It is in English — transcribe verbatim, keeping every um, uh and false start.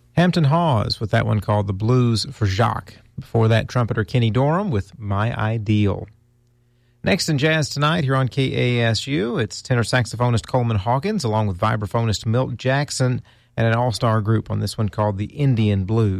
Hampton Hawes with that one called The Blues for Jacques. Before that, trumpeter Kenny Dorham with My Ideal. Next in Jazz Tonight here on K A S U, it's tenor saxophonist Coleman Hawkins along with vibraphonist Milt Jackson and an all-star group on this one called The Indian Blues.